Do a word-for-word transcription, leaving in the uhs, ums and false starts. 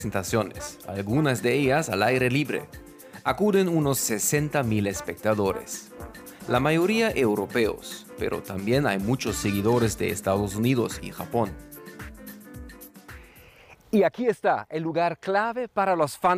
presentaciones, algunas de ellas al aire libre. Acuden unos sesenta mil espectadores. La mayoría europeos, pero también hay muchos seguidores de Estados Unidos y Japón. Y aquí está el lugar clave para los fans